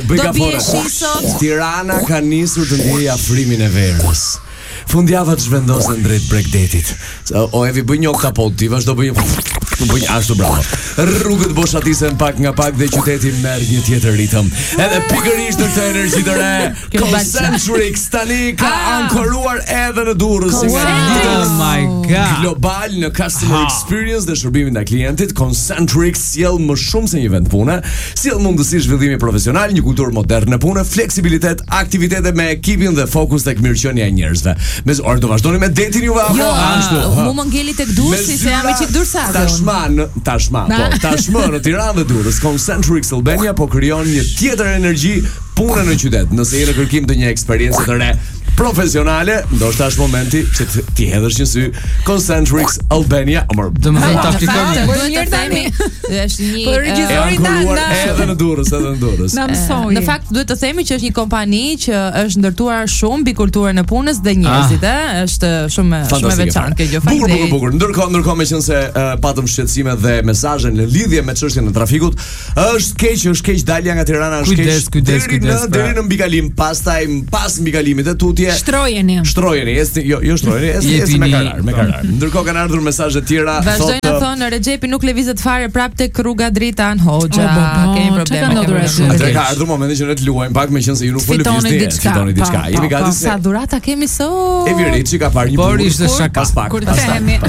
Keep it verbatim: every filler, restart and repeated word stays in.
Do bie shi sot. Tirana ka nisur të ndjejë afrimin e verës. Fundjava të zhvendosen drejt Bregdetit. O Evi, bëj një oktapod, ti vazhdo bëj një bëj ashtu bravo. Rrugët boshatisen pak nga pak dhe qyteti merr një tjetër ritëm. Edhe pikërisht në këtë energji të re, Concentrix tani ka ankoruar edhe në Durrës nga Oh my god. Global në customer experience dhe shërbimin ndaj klientit. Concentrix sjell më shumë se një vend pune, sjell mundësi zhvillimi profesional, një kulturë moderne pune, fleksibilitet, aktivitete me ekipin dhe fokus tek mirëqenia e njerëzve. Me orë do vazhdoni me detin juve apo ashtu? Mu më ngeli tek Durrësi se jam i çik dursake. Tashma, tashma, po, tashmë në Tiranë dhe Durrës, Concentrix Albania po krijon një tjetër energji pune në qytet. Nëse je në kërkim të një eksperiencë të re profesionale, ndoshta është momenti që ti hedhësh një sy Concentrix Albania, amor. Do të thotë aplikojmë. Po mirë tani. Është një Po regjizori na edhe në Durrës, edhe në Durrës. Na mësoi. Në fakt duhet të themi që është një kompani që është ndërtuar shumë mbi kulturën e punës dhe njerëzit, ë, është shumë shumë e veçantë kjo gjë. Bukur, bukur, bukur. Ndërkohë, ndërkohë meqense uh, patëm shqetësime dhe mesazhe në lidhje me çështjen e trafikut, është keq, është keq dalja nga Tirana, është keq. Kujdes, kujdes, kujdes. Deri në mbikalim, pastaj pas mbikalimit të tutje. Shtrojeni. Shtrojeni, esti, jo, jo shtrojeni, esti, esti me karar, me karar. Ndërkohë kanë ardhur mesazhe tjera, vazhdojnë të thonë Rexhepi nuk lëvizet fare prapë tek rruga Dritan Hoxha. Kemi probleme. Atë ka ardhur momenti që ne të luajmë pak meqense ju nuk po lëvizni, fitoni diçka. Jemi gati se sa dhurata kemi sot. Evi Riçi ka parë një por ishte shaka. Pas pak.